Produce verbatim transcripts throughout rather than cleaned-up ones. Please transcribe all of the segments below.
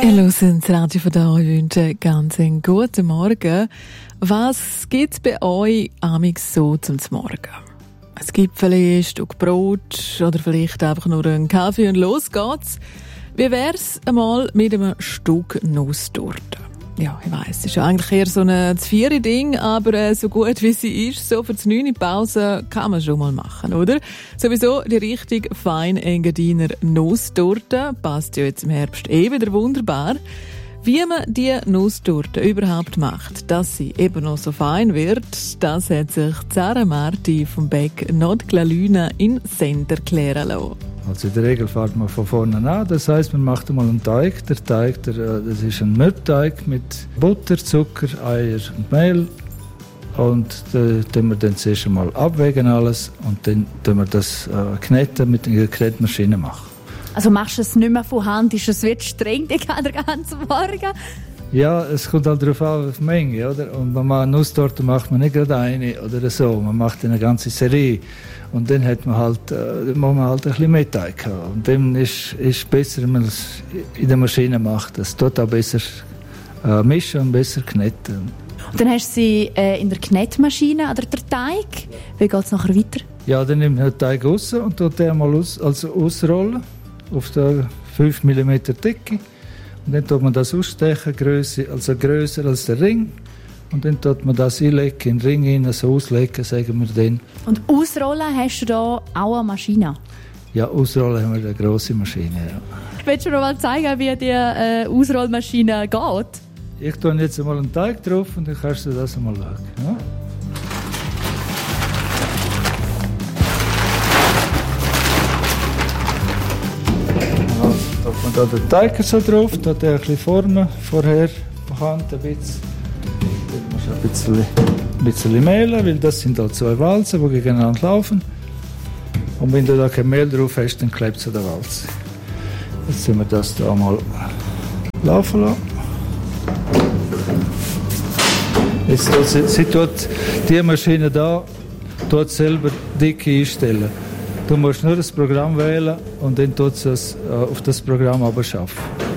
Ihr hört das Radio von da und wünsche ganz einen guten Morgen. Was gibt es bei euch amix so zum Morgen? Es gibt vielleicht ein Stück Brot oder vielleicht einfach nur einen Kaffee und los geht's. Wie wär's einmal mit einem Stück Nusstorte? Ja, ich weiss, es ist ja eigentlich eher so ein Zvieri-Ding, aber äh, so gut wie sie ist, so für die neune Pause kann man schon mal machen, oder? Sowieso die richtig fein Engadiner Nusstorte passt ja jetzt im Herbst eh wieder wunderbar. Wie man die Nusstorte überhaupt macht, dass sie eben noch so fein wird, das hat sich Zara Marti vom Bäck Notgla Lüna in Send erklären lassen. Also in der Regel fährt man von vorne an, das heisst, man macht einmal einen Teig. Der Teig, der, das ist ein Mürbeteig mit Butter, Zucker, Eier und Mehl. Und da tun wir dann zuerst einmal abwägen alles und dann tun wir das äh, kneten mit einer Knetmaschine machen. Also machst du es nicht mehr von Hand, ist es wird streng den ganzen Morgen? Ja, es kommt halt darauf an, auf die Menge, oder? Und wenn man eine Nusstorte macht, man nicht gerade eine oder so, man macht eine ganze Serie. Und dann hat man halt, äh, dann muss man halt ein bisschen mehr Teig haben. Und dann ist es besser, wenn man es in der Maschine macht. Das tut auch besser äh, mischen und besser kneten. Und dann hast du sie äh, in der Knetmaschine oder der Teig. Wie geht es nachher weiter? Ja, dann nimmt man den Teig raus und tut den mal aus, also ausrollen auf der fünf Millimeter Dicke. Und dann tut man das ausstechen, grösser, also grösser als der Ring. Und dann tut man das einlegen, in den Ring hinein, so auslegen, sagen wir dann. Und ausrollen hast du da auch eine Maschine? Ja, ausrollen haben wir eine grosse Maschine, ja. Willst du mir mal zeigen, wie die äh, Ausrollmaschine geht? Ich tue jetzt einmal einen Teig drauf und dann kannst du das einmal schauen. Ja? Da tut man da den Teig so drauf, da den ein bisschen formen, vorher von Hand ein bisschen. Dann musst du ein bisschen, ein bisschen mehlen, weil das sind halt zwei Walzen, die gegeneinander laufen. Und wenn du da kein Mehl drauf hast, dann klebt es an der Walze. Jetzt müssen wir das da mal laufen lassen. Jetzt tut sie, sie tut die Maschine da tut selber Dicke einstellen. Du musst nur das Programm wählen und dann tut sie es äh, auf das Programm aber schaffen.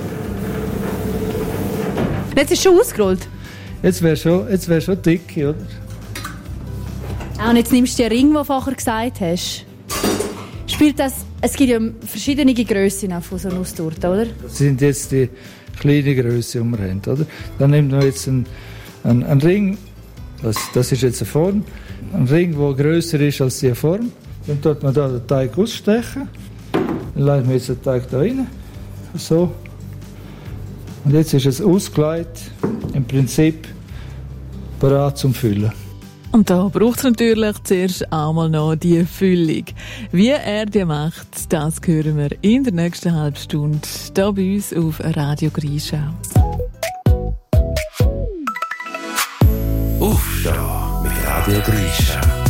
Jetzt ist es schon ausgerollt? Jetzt wäre schon, jetzt wär schon Dicke, oder? Ah, und jetzt nimmst du den Ring, den du vorher gesagt hast. Spielt das, es gibt ja verschiedene Grössen von so einer Nusstorte, oder? Das sind jetzt die kleinen Grössen, die wir haben, oder? Dann nimmt man jetzt einen, einen, einen Ring, das, das ist jetzt eine Form, ein Ring, der grösser ist als die Form. Dann tut man da den Teig ausstechen. Dann legen wir jetzt den Teig da rein. So. Und jetzt ist es ausgelegt, im Prinzip bereit zum Füllen. Und da braucht es natürlich zuerst einmal noch die Füllung. Wie er die macht, das hören wir in der nächsten halben Stunde hier bei uns auf Radio Greischau. Aufstehen mit Radio Greischau.